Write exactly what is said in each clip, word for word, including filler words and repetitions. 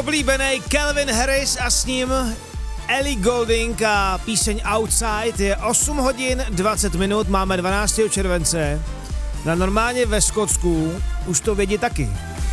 oblíbený Calvin Harris a s ním Ellie Goulding a píseň Outside. Je osm hodin dvacet minut, máme dvanáctého července. Na normálně ve Skotsku už to vědí taky.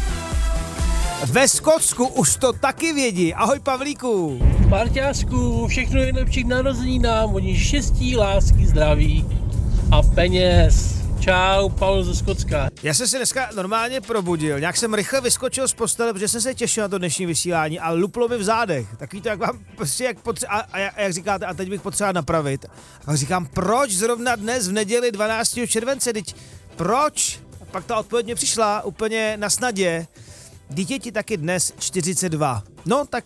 Ve Skotsku už to taky vědí. Ahoj Pavlíku. Parťásku, všechno nejlepší k narozeninám, hodně štěstí, lásky, zdraví a peněz. Čau, Pavel ze Skotska. Já jsem se dneska normálně probudil, nějak jsem rychle vyskočil z postele, protože jsem se těšil na to dnešní vysílání a luplo mi v zádech. Takový to, jak vám prostě, jak potře- a, a, a jak říkáte, a teď bych potřeboval napravit. A říkám, proč zrovna dnes v neděli dvanáctého července, teď proč? A pak ta odpověď mě přišla úplně na snadě. Dítěti taky dnes čtyřicet dva. No tak...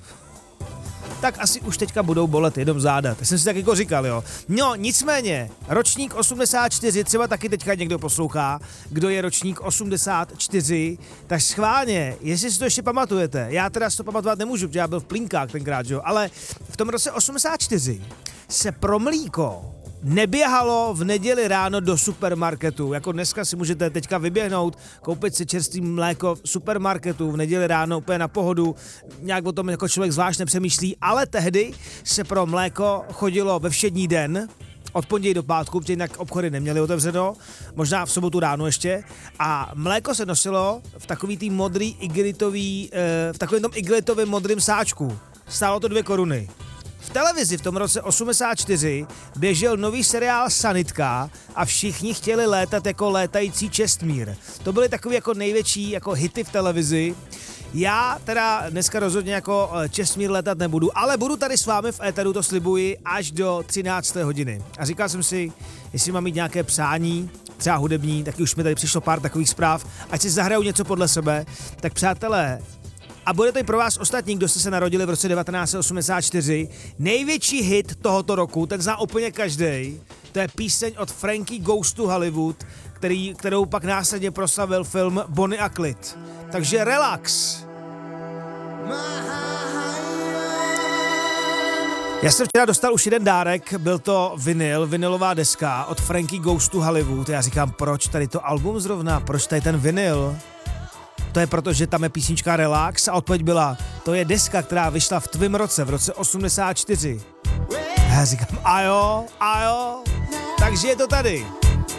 tak asi už teďka budou bolet jenom záda. To jsem si tak jako říkal, jo. No, nicméně, ročník osmdesát čtyři, třeba taky teďka někdo poslouchá, kdo je ročník osmdesát čtyři, tak schválně, jestli si to ještě pamatujete, já teda si to pamatovat nemůžu, protože já byl v Plinkách tenkrát, jo, ale v tom roce osmdesát čtyři se pro mlíko neběhalo v neděli ráno do supermarketu. Jako dneska si můžete teďka vyběhnout, koupit si čerstvý mléko v supermarketu v neděli ráno úplně na pohodu. Nějak o tom jako člověk zvlášť nepřemýšlí, ale tehdy se pro mléko chodilo ve všední den, od pondělí do pátku, protože jinak obchody neměly otevřeno, možná v sobotu ráno ještě. A mléko se nosilo v takový tý modrý igelitový, v takovém tom igelitovém modrým sáčku. Stálo to dvě koruny. V televizi v tom roce osmdesát čtyři běžel nový seriál Sanitka a všichni chtěli létat jako létající Čestmír. To byly takový jako největší jako hity v televizi. Já teda dneska rozhodně jako Čestmír létat nebudu, ale budu tady s vámi v éteru, to slibuji, až do třinácté hodiny. A říkal jsem si, jestli mám mít nějaké přání, třeba hudební, taky už mi tady přišlo pár takových zpráv, ať si zahraju něco podle sebe, tak přátelé, a bude to i pro vás ostatní, kdo jste se narodili v roce devatenáct set osmdesát čtyři. Největší hit tohoto roku, ten zná úplně každej. To je píseň od Frankie Goes to Hollywood, který, kterou pak následně proslavil film Bonnie a Clyde. Takže relax. Já jsem včera dostal už jeden dárek, byl to vinyl, vinylová deska od Frankie Goes to Hollywood. Já říkám, proč tady to album zrovna, proč tady ten vinyl? To je proto, že tam je písnička Relax a odpověď byla, to je deska, která vyšla v tvým roce, v roce osmdesát čtyři. A já říkám, a jo, a jo, takže je to tady.